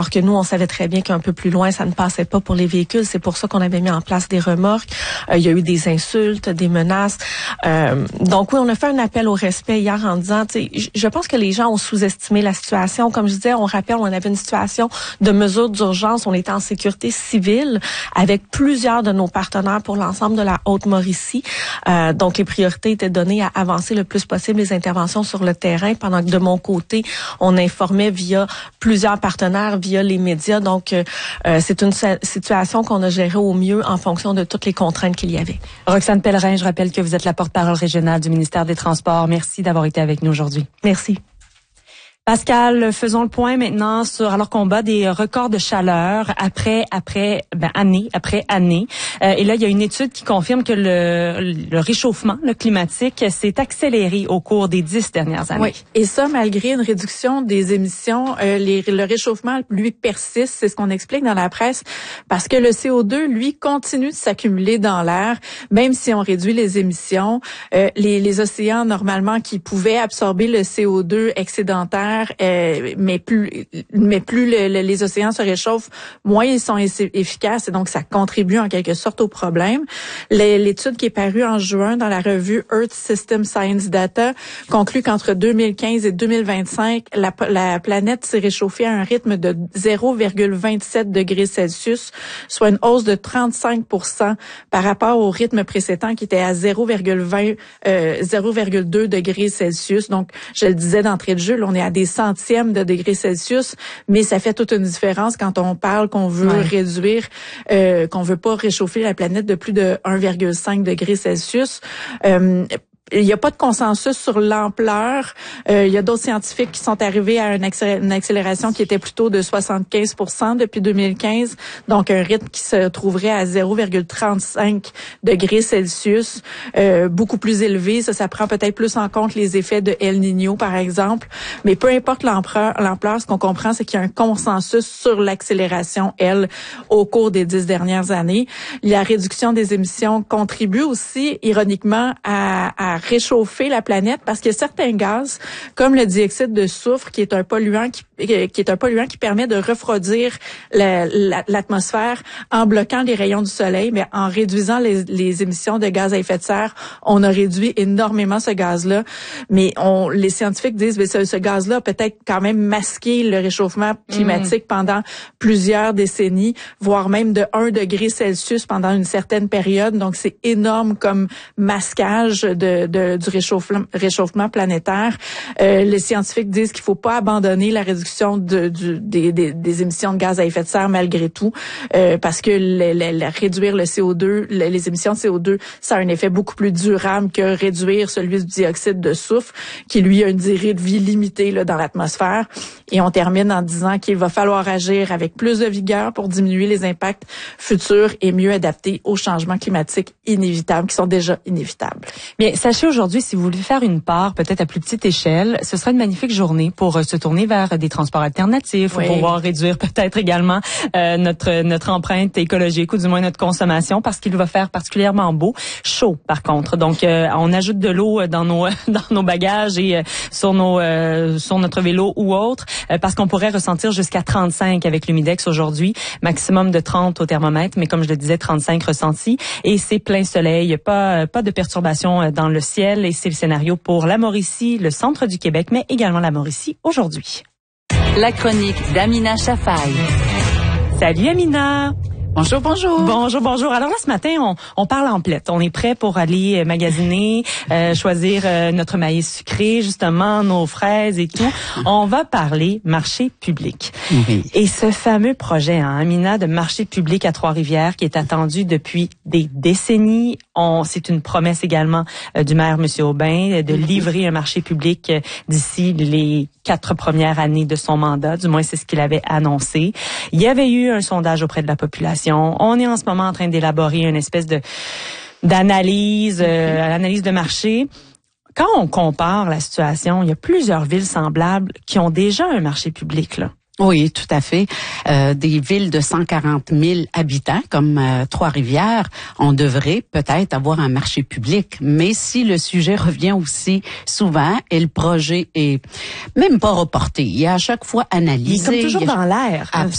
que nous, on savait très bien qu'un peu plus loin, ça ne passait pas pour les véhicules. C'est pour ça qu'on avait mis en place des remorques. Il y a eu des insultes, des menaces. Donc oui, on a fait un appel au respect hier en disant, je pense que les gens ont sous-estimé la situation. Comme je disais, on rappelle, on avait une situation de mesure d'urgence. On était en sécurité civile avec plusieurs de nos partenaires pour l'ensemble de la Haute-Mauricie. Donc les priorités étaient données à avancer le plus possible les interventions sur le terrain, pendant que de mon côté, on informait via plusieurs partenaires, via les médias. Donc c'est une situation qu'on a gérée au mieux en fonction de toutes les contraintes qu'il y avait. Roxane Pellerin, je rappelle que vous êtes la porte-parole régionale du ministère des Transports. Merci d'avoir été avec nous aujourd'hui. Merci. Pascal, faisons le point maintenant alors qu'on bat des records de chaleur année après année. Et là, il y a une étude qui confirme que le réchauffement climatique s'est accéléré au cours des 10 dernières années. Oui, et ça malgré une réduction des émissions. Le réchauffement, lui, persiste, c'est ce qu'on explique dans la presse, parce que le CO2, lui, continue de s'accumuler dans l'air, même si on réduit les émissions. Les océans, normalement, qui pouvaient absorber le CO2 excédentaire, mais plus les océans se réchauffent, moins ils sont efficaces, et donc ça contribue en quelque sorte au problème. L'étude qui est parue en juin dans la revue Earth System Science Data conclut qu'entre 2015 et 2025, la planète s'est réchauffée à un rythme de 0,27 degrés Celsius, soit une hausse de 35% par rapport au rythme précédent qui était à 0,2 degrés Celsius. Donc, je le disais d'entrée de jeu, là, on est à des centièmes de degrés Celsius, mais ça fait toute une différence quand on parle qu'on veut réduire, qu'on veut pas réchauffer la planète de plus de 1,5 degrés Celsius. Il n'y a pas de consensus sur l'ampleur. Il y a d'autres scientifiques qui sont arrivés à une accélération qui était plutôt de 75% depuis 2015, donc un rythme qui se trouverait à 0,35 degrés Celsius, beaucoup plus élevé. Ça prend peut-être plus en compte les effets de El Niño, par exemple. Mais peu importe l'ampleur, ce qu'on comprend, c'est qu'il y a un consensus sur l'accélération, au cours des 10 dernières années. La réduction des émissions contribue aussi, ironiquement, à réchauffer la planète, parce qu'il y a certains gaz, comme le dioxyde de soufre, qui est un polluant qui permet de refroidir l'atmosphère en bloquant les rayons du soleil, mais en réduisant les émissions de gaz à effet de serre, on a réduit énormément ce gaz-là. Mais les scientifiques disent que ce gaz-là a peut-être quand même masqué le réchauffement climatique pendant plusieurs décennies, voire même de 1 degré Celsius pendant une certaine période. Donc, c'est énorme comme masquage du réchauffement planétaire. Les scientifiques disent qu'il faut pas abandonner la réduction des émissions de gaz à effet de serre malgré tout, parce que réduire le CO2, les émissions de CO2, ça a un effet beaucoup plus durable que réduire celui du dioxyde de soufre, qui lui a une durée de vie limitée dans l'atmosphère. Et on termine en disant qu'il va falloir agir avec plus de vigueur pour diminuer les impacts futurs et mieux adapter aux changements climatiques inévitables, qui sont déjà inévitables. Bien, sachez aujourd'hui, si vous voulez faire une part, peut-être à plus petite échelle, ce sera une magnifique journée pour se tourner vers des transports alternatifs, pour pouvoir réduire peut-être également notre empreinte écologique, ou du moins notre consommation, parce qu'il va faire particulièrement beau, chaud par contre. Donc, on ajoute de l'eau dans nos bagages et sur notre vélo ou autre, parce qu'on pourrait ressentir jusqu'à 35 avec l'humidex aujourd'hui, maximum de 30 au thermomètre, mais comme je le disais, 35 ressentis, et c'est plein soleil, pas de perturbations dans le ciel, et c'est le scénario pour la Mauricie, le centre du Québec, mais également la Mauricie aujourd'hui. La chronique d'Amina Chafaï. Salut Amina! Bonjour, bonjour. Bonjour. Alors là, ce matin, on parle emplette. On est prêt pour aller magasiner, choisir notre maïs sucré, justement, nos fraises et tout. On va parler marché public. Oui. Et ce fameux projet, Amina, de marché public à Trois-Rivières, qui est attendu depuis des décennies. C'est une promesse également du maire, M. Aubin, de livrer un marché public d'ici les 4 premières années de son mandat. Du moins, c'est ce qu'il avait annoncé. Il y avait eu un sondage auprès de la population. On est en ce moment en train d'élaborer une espèce d'analyse, analyse de marché. Quand on compare la situation, il y a plusieurs villes semblables qui ont déjà un marché public, là. Oui, tout à fait. Des villes de 140 000 habitants comme Trois-Rivières, on devrait peut-être avoir un marché public. Mais si le sujet revient aussi souvent et le projet est même pas reporté, il est à chaque fois analysé. Il est comme toujours dans l'air.